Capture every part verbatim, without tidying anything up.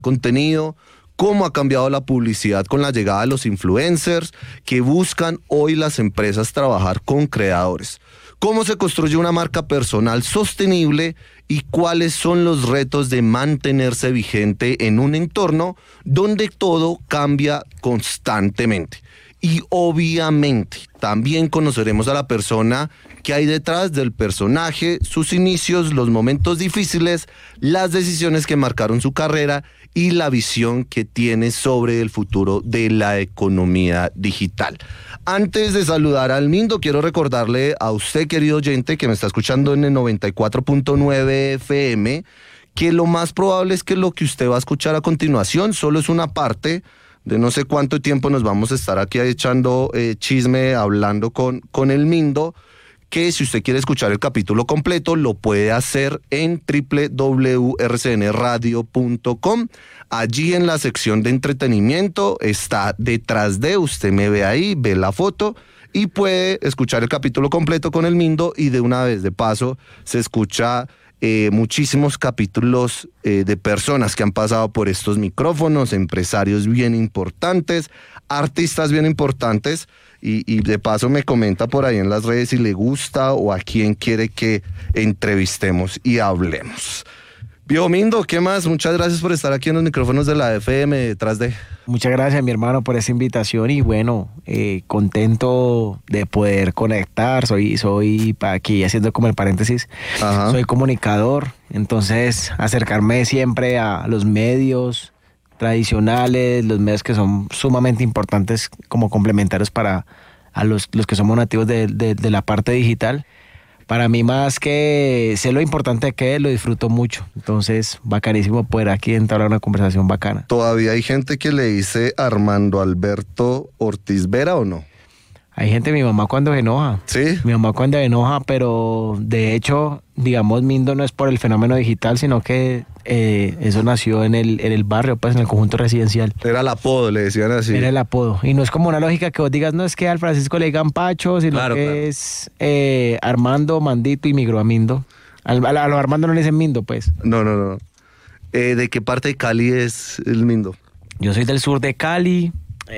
contenido, cómo ha cambiado la publicidad con la llegada de los influencers que buscan hoy las empresas trabajar con creadores. Cómo se construye una marca personal sostenible y cuáles son los retos de mantenerse vigente en un entorno donde todo cambia constantemente. Y obviamente también conoceremos a la persona que hay detrás del personaje, sus inicios, los momentos difíciles, las decisiones que marcaron su carrera y la visión que tiene sobre el futuro de la economía digital. Antes de saludar al Mindo, quiero recordarle a usted, querido oyente, que me está escuchando en el noventa y cuatro punto nueve F M, que lo más probable es que lo que usted va a escuchar a continuación solo es una parte de no sé cuánto tiempo nos vamos a estar aquí echando eh, chisme, hablando con, con el Mindo, que si usted quiere escuchar el capítulo completo, lo puede hacer en doble u doble u doble u punto r c n radio punto com. Allí en la sección de entretenimiento está detrás de, usted me ve ahí, ve la foto y puede escuchar el capítulo completo con el Mindo y de una vez de paso se escucha Eh, muchísimos capítulos eh, de personas que han pasado por estos micrófonos, empresarios bien importantes, artistas bien importantes, y, y de paso me comenta por ahí en las redes si le gusta o a quién quiere que entrevistemos y hablemos. Viejo Mindo, ¿qué más? Muchas gracias por estar aquí en los micrófonos de la F M detrás de... Muchas gracias, mi hermano, por esta invitación y bueno, eh, contento de poder conectar. Soy, soy aquí haciendo como el paréntesis, Ajá. soy comunicador, entonces acercarme siempre a los medios tradicionales, los medios que son sumamente importantes como complementarios para a los, los que somos nativos de, de, de la parte digital. Para mí, más que sé lo importante que es, lo disfruto mucho. Entonces, bacanísimo poder aquí entablar una conversación bacana. ¿Todavía hay gente que le dice Armando Alberto Ortiz Vera o no? Hay gente, mi mamá cuando se enoja. ¿Sí? Mi mamá cuando se enoja, pero de hecho, digamos, Mindo no es por el fenómeno digital, sino que eh, eso nació en el, en el barrio, pues en el conjunto residencial. Era el apodo, le decían así. Era el apodo. Y no es como una lógica que vos digas, no es que al Francisco le digan Pacho, sino claro, que claro. es eh, Armando, Mandito y migró a Mindo. Al, a, a los Armando no le dicen Mindo, pues. No, no, no. Eh, ¿De qué parte de Cali es el Mindo? Yo soy del sur de Cali.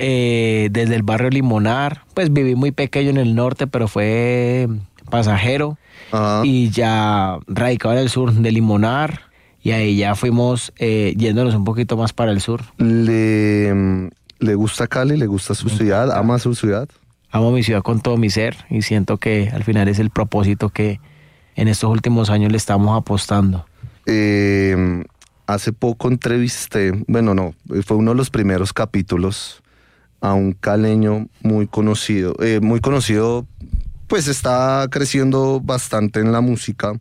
Eh, desde el barrio Limonar, pues viví muy pequeño en el norte, pero fue pasajero. Ajá. Y ya radicado en el sur de Limonar y ahí ya fuimos eh, yéndonos un poquito más para el sur. ¿Le, le gusta Cali? ¿Le gusta su ciudad? ¿Ama su ciudad? Amo mi ciudad con todo mi ser y siento que al final es el propósito que en estos últimos años le estamos apostando. Eh, hace poco entrevisté, bueno no, fue uno de los primeros capítulos a un caleño muy conocido, eh, muy conocido, pues está creciendo bastante en la música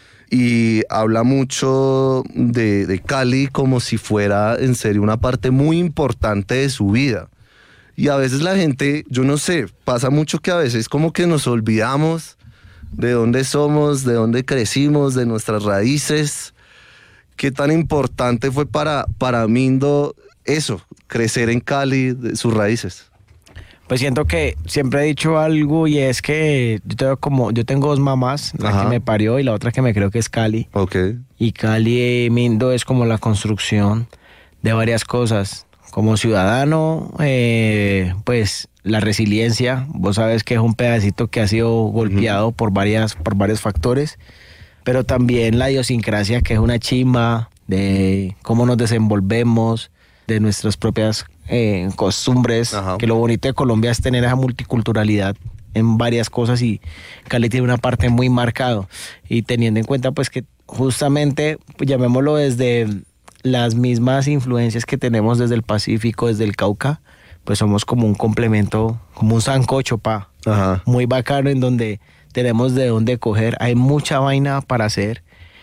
y habla mucho de, de Cali como si fuera en serio una parte muy importante de su vida. Y a veces la gente, yo no sé, pasa mucho que a veces como que nos olvidamos de dónde somos, de dónde crecimos, de nuestras raíces. ¿Qué tan importante fue para, para Mindo eso, crecer en Cali, de sus raíces? Pues siento que siempre he dicho algo y es que yo tengo como, yo tengo dos mamás, la Ajá. que me parió y la otra que me creo que es Cali. Okay. Y Cali, Mindo es como la construcción de varias cosas. Como ciudadano, eh, pues la resiliencia, vos sabes que es un pedacito que ha sido golpeado uh-huh. por varias, por varios factores, pero también la idiosincrasia, que es una chimba de cómo nos desenvolvemos, de nuestras propias eh, costumbres, Ajá. que lo bonito de Colombia es tener esa multiculturalidad en varias cosas y Cali tiene una parte muy marcada y teniendo en cuenta pues que justamente, pues, llamémoslo desde las mismas influencias que tenemos desde el Pacífico, desde el Cauca, pues somos como un complemento, como un sancocho, pa, Ajá. muy bacano en donde tenemos de dónde coger, hay mucha vaina para hacer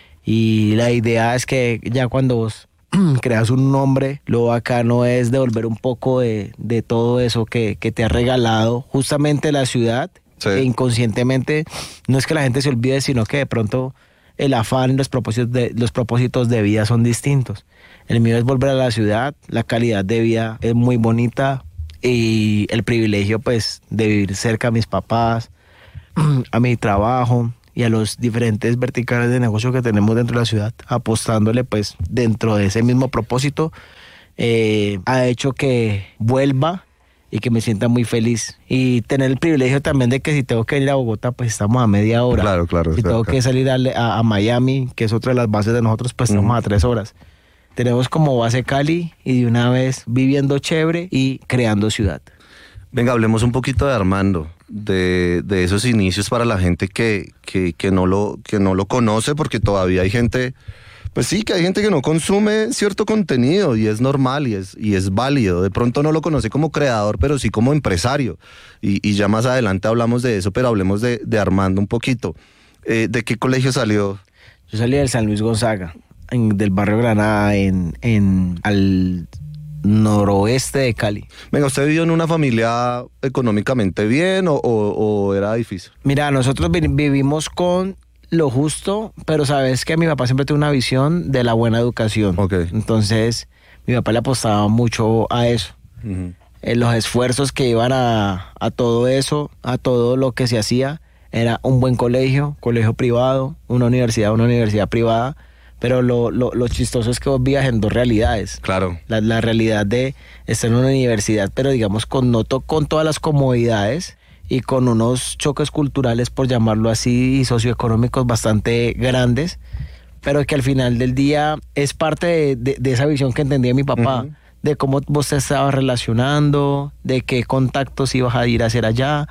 y la idea es que ya cuando vos creas un nombre, lo bacano es devolver un poco de, de todo eso que, que te ha regalado justamente la ciudad, sí. e inconscientemente no es que la gente se olvide, sino que de pronto el afán y los propósitos de, los propósitos de vida son distintos. El mío es volver a la ciudad, la calidad de vida es muy bonita y el privilegio pues de vivir cerca a mis papás, a mi trabajo y a los diferentes verticales de negocio que tenemos dentro de la ciudad, apostándole pues dentro de ese mismo propósito, eh, ha hecho que vuelva y que me sienta muy feliz. Y tener el privilegio también de que si tengo que ir a Bogotá, pues estamos a media hora. Claro, claro. Si tengo acá. que salir a, a, a Miami, que es otra de las bases de nosotros, pues estamos uh-huh. a tres horas. Tenemos como base Cali y de una vez viviendo chévere y creando ciudad. Venga, hablemos un poquito de Armando, de, de esos inicios para la gente que, que, que, no lo, que no lo conoce, porque todavía hay gente, pues sí, que hay gente que no consume cierto contenido y es normal y es, y es válido. De pronto no lo conoce como creador, pero sí como empresario. Y, y ya más adelante hablamos de eso, pero hablemos de, de Armando un poquito. Eh, ¿De qué colegio salió? Yo salí del San Luis Gonzaga, en, del barrio Granada, en, en al noroeste de Cali. Venga, ¿usted vivió en una familia económicamente bien o, o, o era difícil? Mira, nosotros vi- vivimos con lo justo, pero sabes que mi papá siempre tuvo una visión de la buena educación. Okay. Entonces, mi papá le apostaba mucho a eso. Uh-huh. En los esfuerzos que iban a, a todo eso, a todo lo que se hacía, era un buen colegio, colegio privado, una universidad, una universidad privada. Pero lo, lo, lo chistoso es que vos vivías en dos realidades. Claro. La, la realidad de estar en una universidad, pero digamos con, no to, con todas las comodidades y con unos choques culturales, por llamarlo así, y socioeconómicos bastante grandes, pero que al final del día es parte de, de, de esa visión que entendía mi papá, uh-huh. de cómo vos te estabas relacionando, de qué contactos ibas a ir a hacer allá.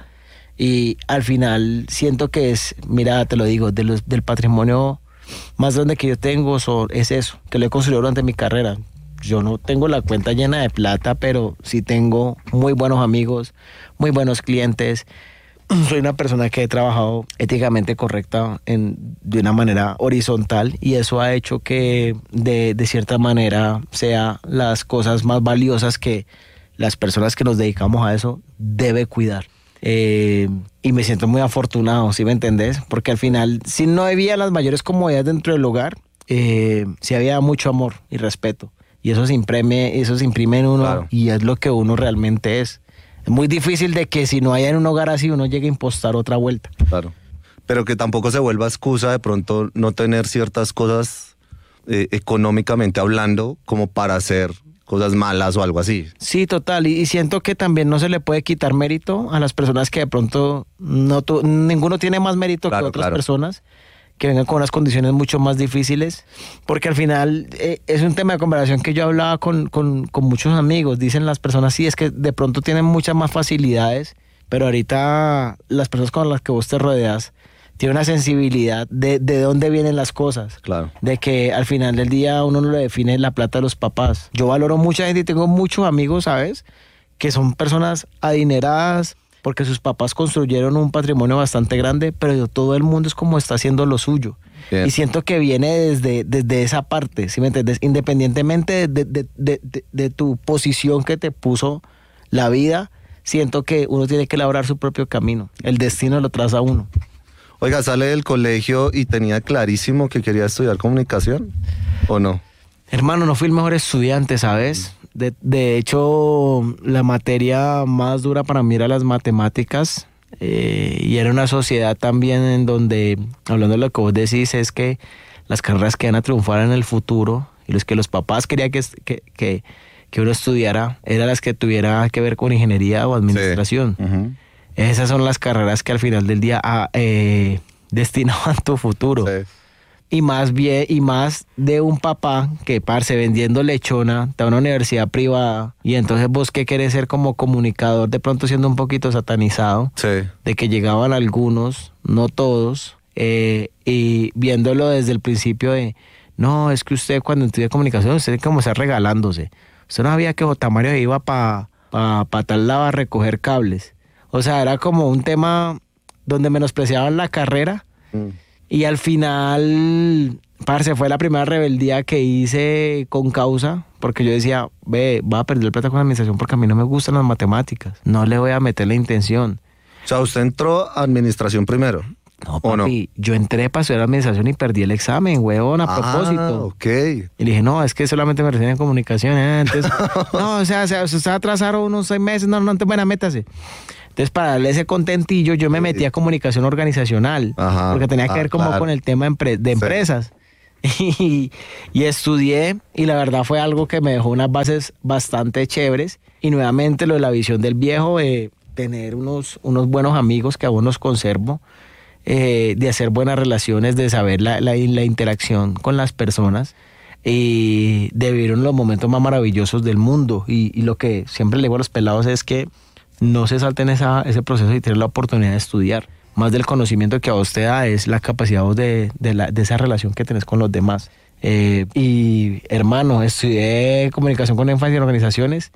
Y al final siento que es, mira, te lo digo, de los, del patrimonio más grande que yo tengo so, es eso, que lo he construido durante mi carrera. Yo no tengo la cuenta llena de plata, pero sí tengo muy buenos amigos, muy buenos clientes. Soy una persona que he trabajado éticamente correcta en, de una manera horizontal, y eso ha hecho que de, de cierta manera sea las cosas más valiosas que las personas que nos dedicamos a eso debe cuidar. Eh, y me siento muy afortunado, ¿sí me entendés? Porque al final, si no había las mayores comodidades dentro del hogar, eh, sí había mucho amor y respeto. Y eso se imprime, eso se imprime en uno, claro. Y es lo que uno realmente es. Es muy difícil de que si no hay en un hogar así, uno llegue a impostar otra vuelta. Claro. Pero que tampoco se vuelva excusa de pronto no tener ciertas cosas eh, económicamente hablando como para hacer cosas malas o algo así. Sí, total, y, y siento que también no se le puede quitar mérito a las personas que de pronto no tu, ninguno tiene más mérito claro, que otras claro. personas que vengan con unas condiciones mucho más difíciles, porque al final eh, es un tema de conversación que yo hablaba con, con, con muchos amigos. Dicen las personas, sí, es que de pronto tienen muchas más facilidades, pero ahorita las personas con las que vos te rodeas tiene una sensibilidad de, de dónde vienen las cosas. Claro. De que al final del día uno no le define la plata de los papás. Yo valoro mucha gente y tengo muchos amigos, ¿sabes? Que son personas adineradas porque sus papás construyeron un patrimonio bastante grande, pero todo el mundo es como está haciendo lo suyo. Bien. Y siento que viene desde, desde esa parte, ¿sí me entiendes? Independientemente de, de, de, de, de tu posición que te puso la vida, siento que uno tiene que elaborar su propio camino. El destino lo traza uno. Oiga, ¿sale del colegio y tenía clarísimo que quería estudiar comunicación o no? Hermano, no fui el mejor estudiante, ¿sabes? De, de hecho, la materia más dura para mí era las matemáticas, eh, y era una sociedad también en donde, hablando de lo que vos decís, es que las carreras que van a triunfar en el futuro y los que los papás querían que, que, que, que uno estudiara eran las que tuviera que ver con ingeniería o administración. Sí. Uh-huh. Esas son las carreras que al final del día ah, eh, destinaban tu futuro. Sí. Y más bien, y más de un papá que, parce, vendiendo lechona, está en una universidad privada, y entonces vos que querés ser como comunicador, de pronto siendo un poquito satanizado, sí. de que llegaban algunos, no todos, eh, y viéndolo desde el principio de, no, es que usted cuando estudia comunicación, usted como está regalándose. Usted no sabía que J. Mario iba para pa, pa tal lado a recoger cables. O sea, era como un tema donde menospreciaban la carrera. Mm. Y al final, parce, fue la primera rebeldía que hice con causa, porque yo decía, ve, voy a perder plata con la administración porque a mí no me gustan las matemáticas. No le voy a meter la intención. O sea, ¿usted entró a administración primero? No, papi, no? Yo entré para estudiar administración y perdí el examen, huevón, a ah, propósito. Ok. Y le dije, no, es que solamente me reciben en comunicación. ¿eh? Entonces, no, o sea, o sea, usted atrasaron unos seis meses, no, no, entonces, bueno, métase. Entonces, para darle ese contentillo, yo me metí a comunicación organizacional, Ajá. porque tenía que Ah, ver como claro. con el tema empre- de empresas. Y, y estudié, y la verdad fue algo que me dejó unas bases bastante chéveres. Y nuevamente lo de la visión del viejo, eh, tener unos, unos buenos amigos que aún los conservo, eh, de hacer buenas relaciones, de saber la, la, la interacción con las personas, y de vivir uno de los momentos más maravillosos del mundo. Y, y lo que siempre le digo a los pelados es que no se salten esa, ese proceso y tener la oportunidad de estudiar. Más del conocimiento que a vos te da es la capacidad vos de, de, la, de esa relación que tenés con los demás. Eh, y hermano, estudié comunicación con énfasis en organizaciones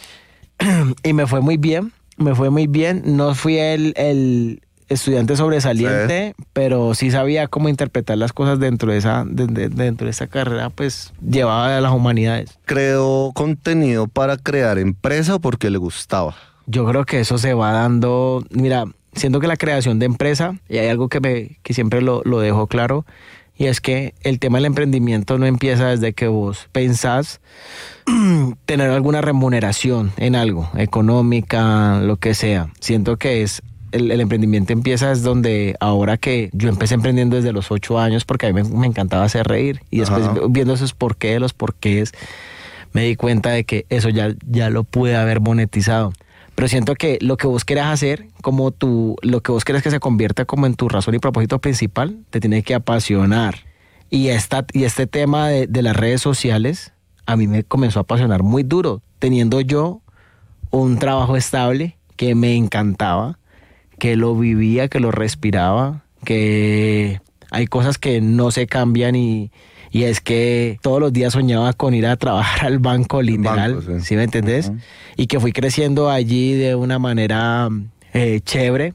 y me fue muy bien, me fue muy bien. No fui el, el estudiante sobresaliente, sí, pero sí sabía cómo interpretar las cosas dentro de esa, de, de, dentro de esa carrera, pues llevaba a las humanidades. ¿Creó contenido para crear empresa o porque le gustaba? Yo creo que eso se va dando, mira, siento que la creación de empresa, y hay algo que, me, que siempre lo, lo dejo claro, y es que el tema del emprendimiento no empieza desde que vos pensás tener alguna remuneración en algo, económica, lo que sea. Siento que es el, el emprendimiento empieza es donde ahora que yo empecé emprendiendo desde los ocho años porque a mí me, me encantaba hacer reír, y después Ajá. viendo esos porqués, los porqués, me di cuenta de que eso ya, ya lo pude haber monetizado. Pero siento que lo que vos querés hacer, como tu, lo que vos querés que se convierta como en tu razón y propósito principal, te tiene que apasionar. Y, esta, y este tema de, de las redes sociales, a mí me comenzó a apasionar muy duro, teniendo yo un trabajo estable que me encantaba, que lo vivía, que lo respiraba, que hay cosas que no se cambian y... Y es que todos los días soñaba con ir a trabajar al banco, literal, banco, sí. ¿Sí me entendés? Uh-huh. Y que fui creciendo allí de una manera eh, chévere.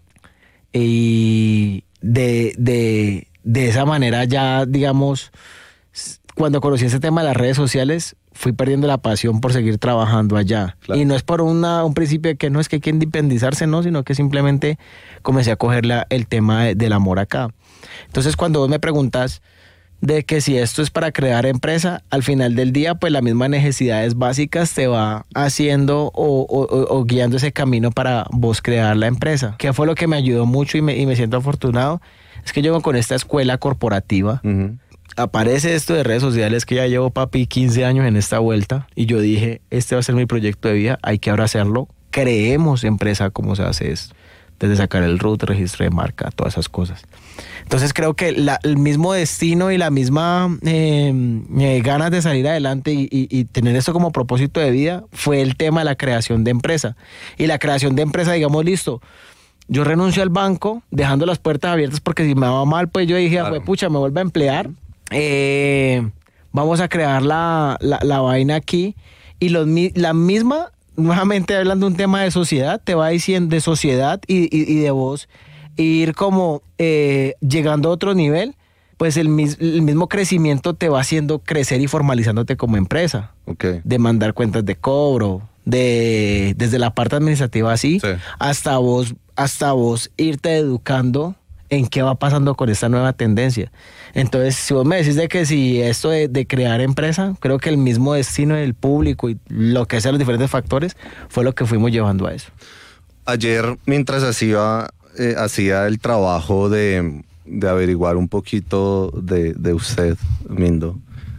Y de, de, de esa manera ya, digamos, cuando conocí ese tema de las redes sociales, fui perdiendo la pasión por seguir trabajando allá. Claro. Y no es por una, un principio de que no es que hay que independizarse, no, sino que simplemente comencé a coger la, el tema de, del amor acá. Entonces, cuando vos me preguntas de que si esto es para crear empresa, al final del día, pues las mismas necesidades básicas te va haciendo o, o, o guiando ese camino para vos crear la empresa. ¿Qué fue lo que me ayudó mucho y me, y me siento afortunado? Es que yo con esta escuela corporativa, uh-huh. aparece esto de redes sociales que ya llevo, papi, quince años en esta vuelta, y yo dije, este va a ser mi proyecto de vida, hay que ahora hacerlo, creemos empresa, ¿cómo se hace esto? Desde sacar el R U T, registro de marca, todas esas cosas. Entonces creo que la, el mismo destino y la misma eh, eh, ganas de salir adelante y, y, y tener eso como propósito de vida fue el tema de la creación de empresa. Y la creación de empresa, digamos, listo, yo renuncio al banco dejando las puertas abiertas porque si me va mal, pues yo dije, claro. pucha, me vuelvo a emplear, eh, vamos a crear la, la, la vaina aquí, y los, la misma, nuevamente hablando de un tema de sociedad, te va diciendo de sociedad y, y, y de vos ir como eh, llegando a otro nivel, pues el, mis, el mismo crecimiento te va haciendo crecer y formalizándote como empresa. Okay. De mandar cuentas de cobro, de desde la parte administrativa así, sí. hasta vos, hasta vos irte educando en qué va pasando con esta nueva tendencia. Entonces, si vos me decís de que si esto de, de crear empresa, creo que el mismo destino del público y lo que sean los diferentes factores fue lo que fuimos llevando a eso. Ayer, mientras hacía, eh, hacía el trabajo de, de averiguar un poquito de, de usted, Mindo,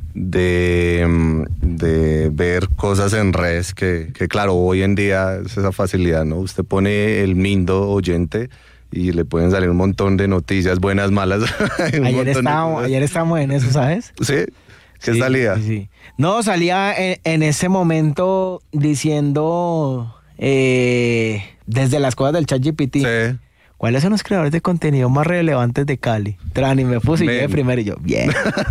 de, de ver cosas en redes que, que, claro, hoy en día es esa facilidad, ¿no? Usted pone el Mindo oyente y le pueden salir un montón de noticias, buenas, malas. ayer, estábamos, ayer estábamos en eso, ¿sabes? ¿Sí? ¿Qué sí, salía? Sí, sí. No, salía en, en ese momento diciendo eh, desde las cosas del ChatGPT. Sí. ¿Cuáles son los creadores de contenido más relevantes de Cali? Tran, y me puse y de primero y yo, bien.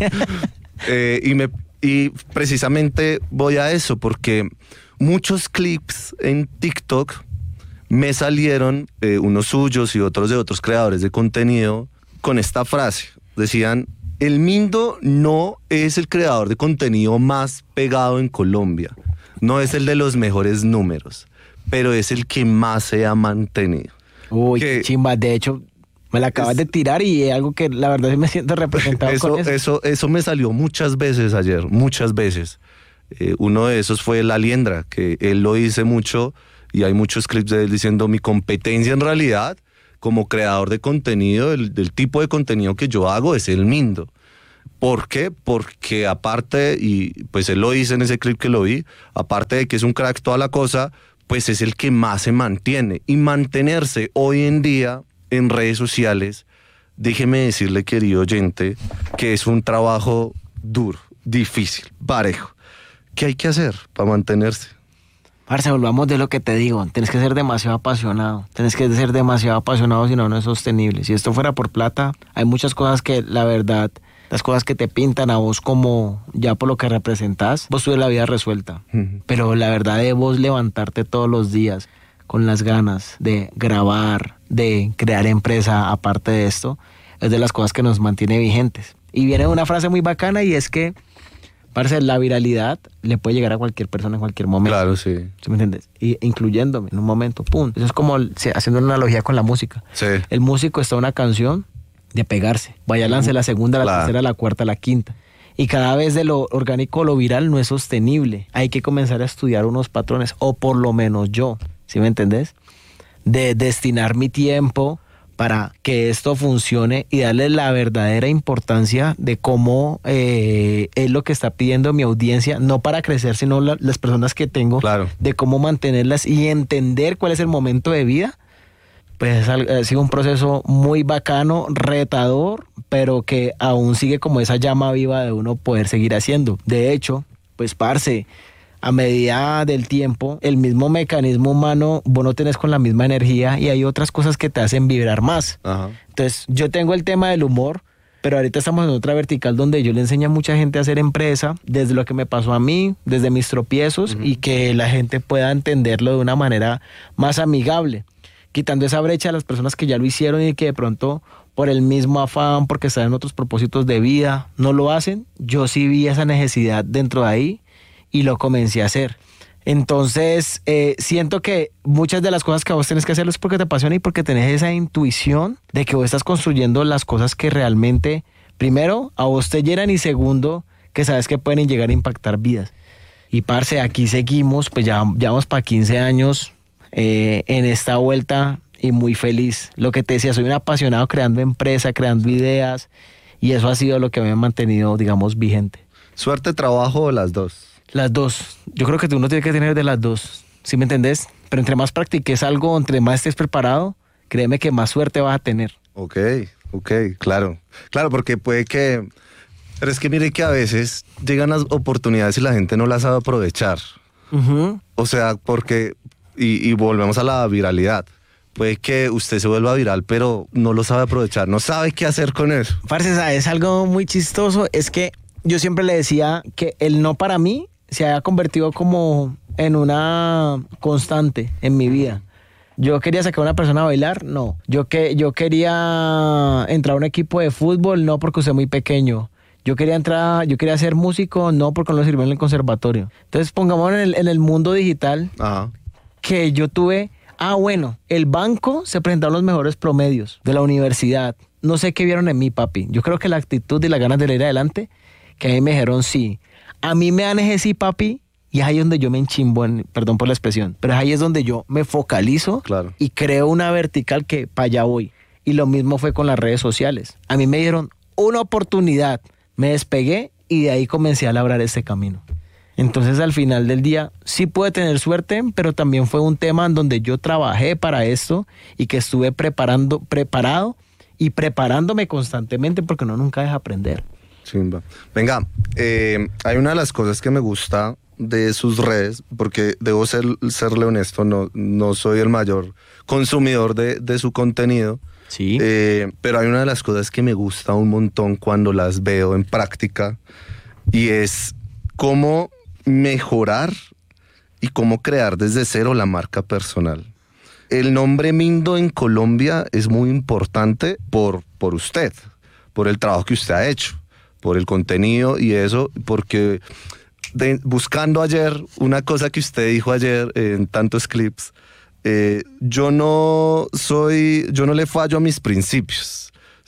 eh, y, me, y precisamente voy a eso, porque muchos clips en TikTok me salieron, eh, unos suyos y otros de otros creadores de contenido, con esta frase. Decían, el Mindo no es el creador de contenido más pegado en Colombia, no es el de los mejores números, pero es el que más se ha mantenido. Uy, que, qué chimba, de hecho, me la acabas es, de tirar y es algo que la verdad sí me siento representado eso, con eso. Eso, eso me salió muchas veces ayer, muchas veces. Eh, uno de esos fue La Liendra, que él lo dice mucho y hay muchos clips de él diciendo mi competencia en realidad como creador de contenido, el, del tipo de contenido que yo hago es el Mindo. ¿Por qué? Porque aparte, y pues él lo dice en ese clip que lo vi, aparte de que es un crack toda la cosa, pues es el que más se mantiene. Y mantenerse hoy en día en redes sociales, déjeme decirle, querido oyente, que es un trabajo duro, difícil, parejo. ¿Qué hay que hacer para mantenerse? Parce, volvamos de lo que te digo, tienes que ser demasiado apasionado, tienes que ser demasiado apasionado, si no, no es sostenible. Si esto fuera por plata, hay muchas cosas que la verdad, las cosas que te pintan a vos como ya por lo que representás, vos tuvieras la vida resuelta. Uh-huh. Pero la verdad de vos levantarte todos los días con las ganas de grabar, de crear empresa aparte de esto, es de las cosas que nos mantiene vigentes. Y viene una frase muy bacana y es que parce, la viralidad le puede llegar a cualquier persona en cualquier momento. Claro, sí. ¿Sí me entiendes? Y incluyéndome en un momento, pum. Eso es como haciendo una analogía con la música. Sí. El músico está en una canción de pegarse. Vaya, lance la segunda, la claro. tercera, la cuarta, la quinta. Y cada vez de lo orgánico a lo viral no es sostenible. Hay que comenzar a estudiar unos patrones, o por lo menos yo, ¿sí me entendés? De destinar mi tiempo para que esto funcione y darle la verdadera importancia de cómo eh, es lo que está pidiendo mi audiencia, no para crecer, sino la, las personas que tengo, claro. de cómo mantenerlas y entender cuál es el momento de vida. Pues ha sido un proceso muy bacano, retador, pero que aún sigue como esa llama viva de uno poder seguir haciendo. De hecho, pues parce, a medida del tiempo, el mismo mecanismo humano, vos no tenés con la misma energía y hay otras cosas que te hacen vibrar más. Ajá. Entonces, yo tengo el tema del humor, pero ahorita estamos en otra vertical donde yo le enseño a mucha gente a hacer empresa, desde lo que me pasó a mí, desde mis tropiezos, uh-huh. y que la gente pueda entenderlo de una manera más amigable, quitando esa brecha a las personas que ya lo hicieron y que de pronto por el mismo afán, porque están en otros propósitos de vida, no lo hacen. Yo sí vi esa necesidad dentro de ahí y lo comencé a hacer. Entonces, eh, siento que muchas de las cosas que vos tenés que hacer es porque te apasiona y porque tenés esa intuición de que vos estás construyendo las cosas que realmente, primero, a vos te llenan y segundo, que sabes que pueden llegar a impactar vidas. Y parce, aquí seguimos, pues ya, ya vamos para quince años eh, en esta vuelta y muy feliz. Lo que te decía, soy un apasionado creando empresa, creando ideas y eso ha sido lo que me ha mantenido, digamos, vigente. ¿Suerte, trabajo o las dos? Las dos. Yo creo que uno tiene que tener de las dos. ¿Sí me entendés? Pero entre más practiques algo, entre más estés preparado, créeme que más suerte vas a tener. Ok, ok, claro. Claro, porque puede que... Pero es que mire que a veces llegan las oportunidades y la gente no las sabe aprovechar. Uh-huh. O sea, porque... Y, y volvemos a la viralidad. Puede que usted se vuelva viral, pero no lo sabe aprovechar. No sabe qué hacer con eso. Parce, ¿sabes? Algo muy chistoso es que yo siempre le decía que el no para mí se había convertido como en una constante en mi vida. Yo quería sacar a una persona a bailar, no. Yo, que, yo quería entrar a un equipo de fútbol, no, porque usted es muy pequeño. Yo quería entrar, yo quería ser músico, no, porque no lo sirvió en el conservatorio. Entonces, pongamos en el, en el mundo digital. Ajá. Que yo tuve, ah, bueno, el banco se presentaron los mejores promedios de la universidad. No sé qué vieron en mí, papi. Yo creo que la actitud y las ganas de ir adelante, que a mí me dijeron sí. A mí me dan ese sí, papi, y es ahí donde yo me enchimbo, en, perdón por la expresión, pero ahí es donde yo me focalizo, claro, y creo una vertical que para allá voy. Y lo mismo fue con las redes sociales. A mí me dieron una oportunidad, me despegué y de ahí comencé a labrar este camino. Entonces al final del día sí pude tener suerte, pero también fue un tema en donde yo trabajé para esto y que estuve preparando, preparado y preparándome constantemente porque uno nunca deja aprender. Chimba. Venga, eh, hay una de las cosas que me gusta de sus redes, porque debo ser, serle honesto, no, no soy el mayor consumidor de, de su contenido, sí. eh, pero hay una de las cosas que me gusta un montón cuando las veo en práctica y es cómo mejorar y cómo crear desde cero la marca personal. El nombre Mindo en Colombia es muy importante por, por usted, por el trabajo que usted ha hecho, por el contenido y eso, porque de, buscando ayer una cosa que usted dijo ayer en tantos clips, eh, yo no soy, yo no le fallo a mis principios.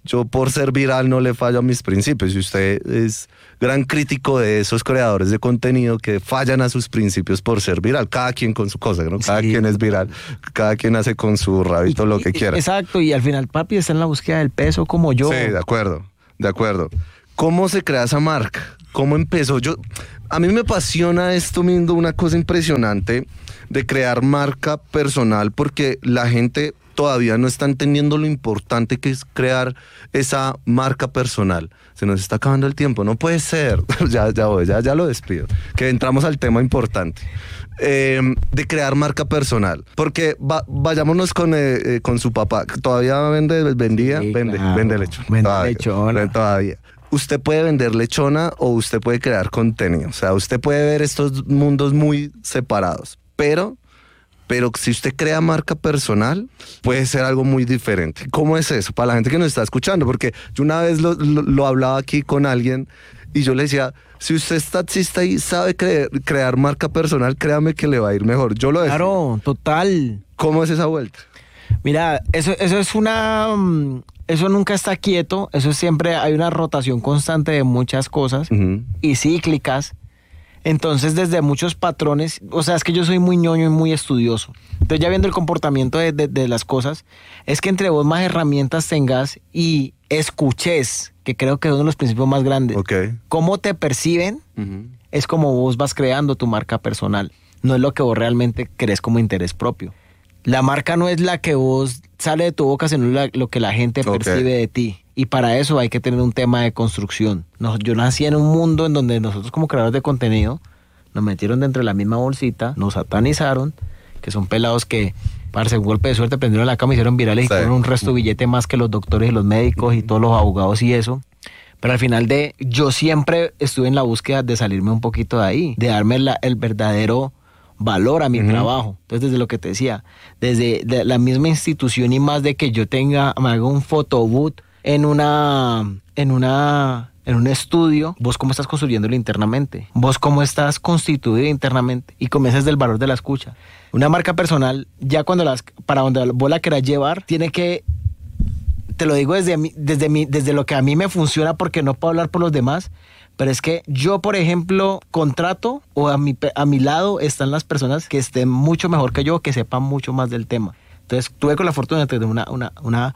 yo por ser viral no le fallo a mis principios. Y usted es gran crítico de esos creadores de contenido que fallan a sus principios por ser viral. Cada quien con su cosa, ¿no? Cada sí. quien es viral, cada quien hace con su rabito y, lo que y, quiera. Exacto, y al final papi está en la búsqueda del peso como yo. Sí, de acuerdo, de acuerdo. ¿Cómo se crea esa marca? ¿Cómo empezó? Yo, a mí me apasiona esto, Mindo, una cosa impresionante de crear marca personal, porque la gente todavía no está entendiendo lo importante que es crear esa marca personal. Se nos está acabando el tiempo, no puede ser. ya, ya voy, ya, ya lo despido. Que entramos al tema importante. Eh, de crear marca personal. Porque va, vayámonos con, eh, eh, con su papá. ¿Todavía vende, vendía? Sí, vende, claro. vende lechona. Vende todavía, lechona. Todavía. Usted puede vender lechona o usted puede crear contenido. O sea, usted puede ver estos mundos muy separados. Pero... Pero si usted crea marca personal, puede ser algo muy diferente. ¿Cómo es eso? Para la gente que nos está escuchando, porque yo una vez lo, lo, lo hablaba aquí con alguien y yo le decía, si usted es taxista y sabe creer, crear marca personal, créame que le va a ir mejor. Yo lo decía. Claro, total. ¿Cómo es esa vuelta? Mira, eso, eso es una... Eso nunca está quieto, eso siempre hay una rotación constante de muchas cosas uh-huh. y cíclicas. Entonces, desde muchos patrones, o sea, es que yo soy muy ñoño y muy estudioso. Entonces, ya viendo el comportamiento de, de, de las cosas, es que entre vos más herramientas tengas y escuches, que creo que es uno de los principios más grandes. Okay. Cómo te perciben, uh-huh. es como vos vas creando tu marca personal. No es lo que vos realmente crees como interés propio. La marca no es la que vos sale de tu boca, sino la, lo que la gente okay. percibe de ti. Y para eso hay que tener un tema de construcción. Nos, yo nací en un mundo en donde nosotros como creadores de contenido nos metieron dentro de la misma bolsita, nos satanizaron, que son pelados que, para un golpe de suerte, prendieron la cama, hicieron virales sí. y hicieron un resto de billete más que los doctores y los médicos uh-huh. y todos los abogados y eso. Pero al final de, yo siempre estuve en la búsqueda de salirme un poquito de ahí, de darme la, el verdadero valor a mi uh-huh. trabajo. Entonces, desde lo que te decía, desde de la misma institución y más de que yo tenga, me haga un photobooth en una, en una, en un estudio, vos cómo estás construyéndolo internamente, vos cómo estás constituido internamente y comienzas del valor de la escucha. Una marca personal, ya cuando las, para donde vos la querás llevar, tiene que, te lo digo desde, mi, desde, mi, desde lo que a mí me funciona porque no puedo hablar por los demás, pero es que yo, por ejemplo, contrato o a mi, a mi lado están las personas que estén mucho mejor que yo, que sepan mucho más del tema. Entonces, tuve con la fortuna de tener una, una, una,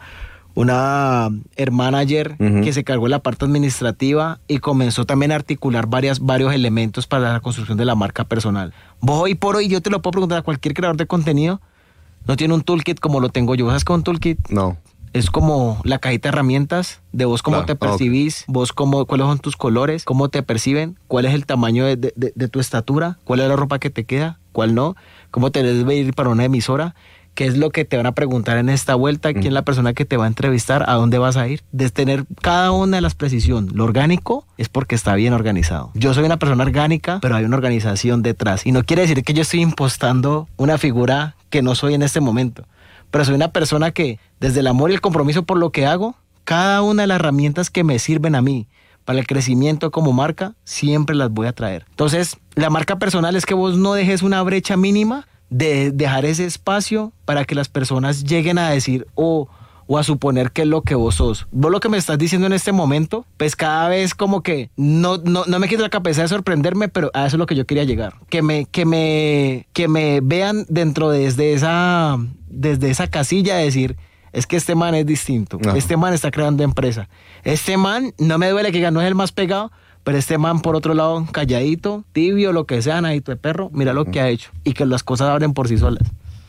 una hermana ayer uh-huh. que se cargó la parte administrativa y comenzó también a articular varias, varios elementos para la construcción de la marca personal. Vos hoy por hoy, yo te lo puedo preguntar a cualquier creador de contenido, no tiene un toolkit como lo tengo yo. ¿Sabes qué es un toolkit? No. Es como la cajita de herramientas de vos cómo claro, te percibís, okay. vos cómo, cuáles son tus colores, cómo te perciben, cuál es el tamaño de, de, de tu estatura, cuál es la ropa que te queda, cuál no, cómo te debes ir para una emisora, qué es lo que te van a preguntar en esta vuelta, quién es la persona que te va a entrevistar, a dónde vas a ir. De tener cada una de las precisiones. Lo orgánico es porque está bien organizado. Yo soy una persona orgánica, pero hay una organización detrás. Y no quiere decir que yo estoy impostando una figura que no soy en este momento. Pero soy una persona que, desde el amor y el compromiso por lo que hago, cada una de las herramientas que me sirven a mí para el crecimiento como marca, siempre las voy a traer. Entonces, la marca personal es que vos no dejes una brecha mínima de dejar ese espacio para que las personas lleguen a decir o, o a suponer qué es lo que vos sos. Vos lo que me estás diciendo en este momento, pues cada vez como que no, no, no me quito la cabeza de sorprenderme, pero a eso es lo que yo quería llegar. Que me, que me, que me vean dentro de, desde esa, desde esa casilla de decir, es que este man es distinto, no. este man está creando empresa. Este man, no me duele que no es el más pegado, pero este man, por otro lado, calladito, tibio, lo que sea, nadito de perro, mira lo que ha hecho. Y que las cosas abren por sí solas.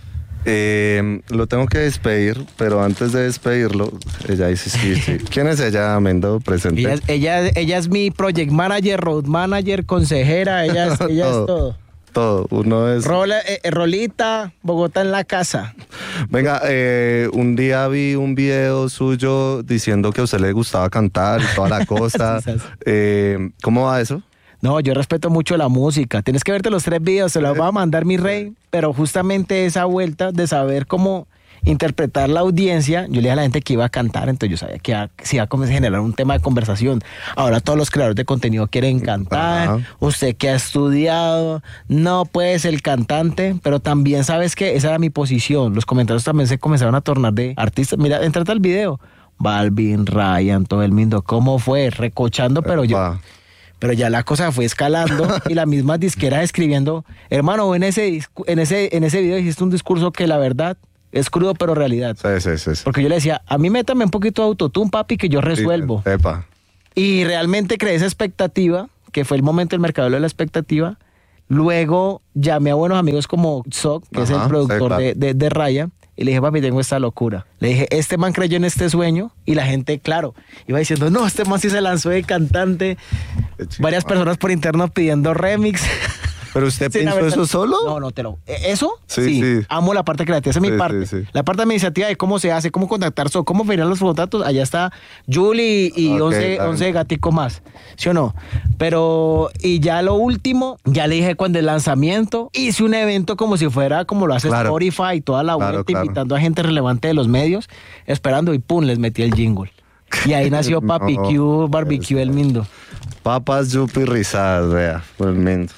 Eh, lo tengo que despedir, pero antes de despedirlo, ella dice, sí, sí. ¿Quién es ella, Mendo? Presente. Ella, ella, ella es mi project manager, road manager, consejera, ella es, ella todo, es todo. Todo, uno es... Rola, eh, Rolita, Bogotá en la casa. Venga, eh, un día vi un video suyo diciendo que a usted le gustaba cantar y toda la cosa. eh, ¿Cómo va eso? No, yo respeto mucho la música. Tienes que verte los tres videos, se los voy a mandar, mi rey. Pero justamente esa vuelta de saber cómo interpretar la audiencia, yo le dije a la gente que iba a cantar, entonces yo sabía que iba, se iba a generar un tema de conversación. Ahora todos los creadores de contenido quieren cantar. Ajá. Usted que ha estudiado, no puedes el cantante, pero también sabes que esa era mi posición. Los comentarios también se comenzaron a tornar de artistas. Mira, entrate al video. Balvin, Ryan, todo el mundo. ¿Cómo fue? Recochando, pero yo... Epa. Pero ya la cosa fue escalando y las mismas disqueras escribiendo, hermano, en ese, discu- en ese, en ese video hiciste un discurso que la verdad es crudo, pero realidad. Sí, sí, sí. sí. Porque yo le decía, a mí métame un poquito de autotune, papi, que yo resuelvo. Sí, epa. Y realmente creé esa expectativa, que fue el momento del mercado de la expectativa. Luego llamé a buenos amigos como Zoc, que Ajá, es el productor sí, claro. de, de, de Raya, y le dije, papi, tengo esta locura. Le dije, este man creyó en este sueño, y la gente, claro, iba diciendo, no, este man sí se lanzó de cantante. Qué chido. Varias personas por interno pidiendo remix. ¿Pero usted Sin pensó haber- eso solo? No, no te lo. ¿Eso? Sí, sí. Amo la parte creativa, esa es mi Sí, parte. sí, sí. La parte administrativa de cómo se hace, cómo contactar, so- cómo firmar los contratos, allá está Julie y Ok, once, está bien. once gaticos más. ¿Sí o no? Pero, y ya lo último, ya le dije cuando el lanzamiento, hice un evento como si fuera como lo hace Claro. Spotify y toda la Claro, vuelta, claro. invitando a gente relevante de los medios, esperando y pum, les metí el jingle. Y ahí nació Papi No, Q, Barbecue El Mindo. Papas, yupi, rizadas, vea, tremendo.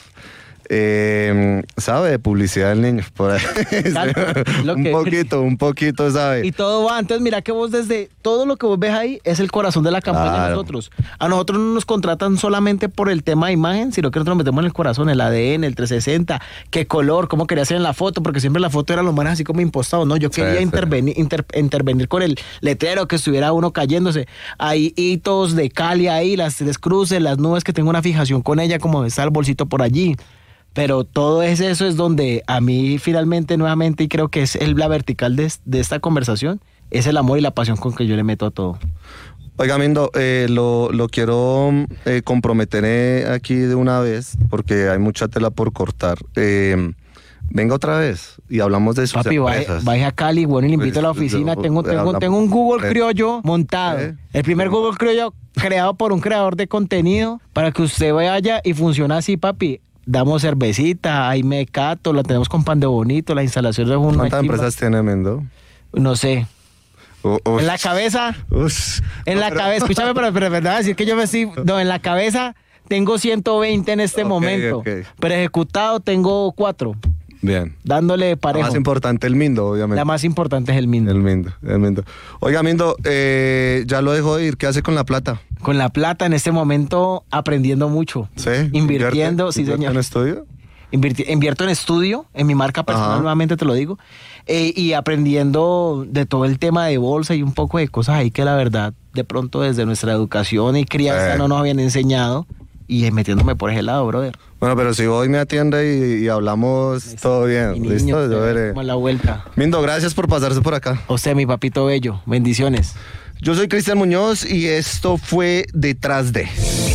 Eh, ¿Sabe de publicidad el niño? Por ahí. Claro, lo un que- poquito, un poquito, ¿sabe? Y todo va, entonces mira que vos desde, todo lo que vos ves ahí es el corazón de la campaña de Claro. nosotros. A nosotros no nos contratan solamente por el tema de imagen, sino que nosotros metemos en el corazón, el A D N, el trescientos sesenta, qué color, cómo quería hacer en la foto, porque siempre la foto era los manes así como impostados, ¿no? Yo Sí, quería sí. intervenir, inter- intervenir con el letrero, que estuviera uno cayéndose. Hay hitos de Cali ahí, las tres cruces, las nubes, que tengo una fijación con ella, como está el bolsito por allí. Pero todo es eso es donde a mí finalmente, nuevamente, y creo que es el, la vertical de, de esta conversación, es el amor y la pasión con que yo le meto a todo. Oiga, Mindo, eh, lo, lo quiero eh, comprometer eh, aquí de una vez, porque hay mucha tela por cortar. Eh, venga otra vez y hablamos de sus Papi, vaya, empresas. vaya a Cali, bueno, y le invito a la Pues, oficina. yo- Tengo, tengo, hablamos- tengo un Google eh, Criollo montado. eh. El primer Google Criollo creado por un creador de contenido para que usted vaya y funciona así, papi. Damos cervecita, hay mecato, la tenemos con pan de bonito, la instalación es una ¿Cuántas chimba. empresas tiene Mindo? No sé. U- ush. En la cabeza, Ush. en la Pero- cabeza, escúchame, pero, pero verdad, decir que yo me estoy, no, en la cabeza tengo ciento veinte en este Ok, momento, ok. pero ejecutado tengo cuatro, Bien. dándole La parejo. más importante, el Mindo, obviamente. La más importante es el Mindo. El Mindo, el Mindo. Oiga, Mindo, eh, ya lo dejo de ir. ¿Qué hace con la plata? Con la plata en este momento aprendiendo mucho. ¿Sí? Invirtiendo, ¿Invierte? sí, ¿Invierte señor. en estudio? Invirti- invierto en estudio, en mi marca personal, Ajá. nuevamente te lo digo, eh, y aprendiendo de todo el tema de bolsa y un poco de cosas ahí que la verdad, de pronto desde nuestra educación y crianza Sí. no nos habían enseñado, y eh, metiéndome por ese lado, brother. Bueno, pero si voy me atiende y, y hablamos todo bien. Mi niño, ¿Listo? Yo usted veré. como a la vuelta. Mindo, gracias por pasarse por acá. A usted, mi papito bello, bendiciones. Yo soy Cristian Muñoz y esto fue Detrás de.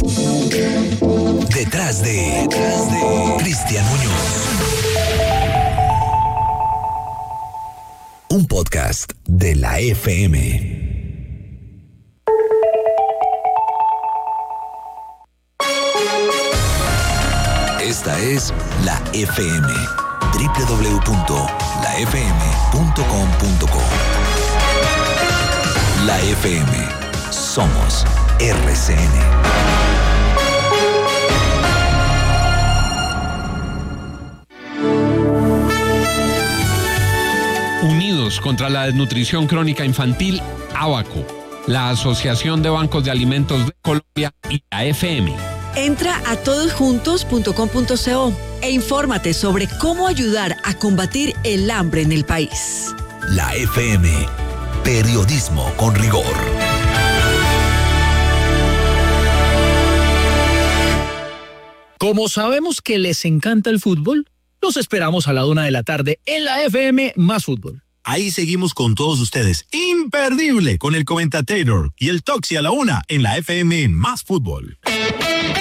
Detrás de, detrás de Cristian Muñoz. Un podcast de la F M. Esta es la F M. doble u doble u doble u punto la f m punto com punto co. La F M. Somos R C N. Unidos contra la desnutrición crónica infantil, ABACO, la Asociación de Bancos de Alimentos de Colombia y la F M. Entra a todosjuntos punto com punto co e infórmate sobre cómo ayudar a combatir el hambre en el país. La F M. Periodismo con rigor. Como sabemos que les encanta el fútbol, los esperamos a la una de la tarde en la F M Más Fútbol. Ahí seguimos con todos ustedes. Imperdible con el comentator y el Toxi a la una en la F M Más Fútbol.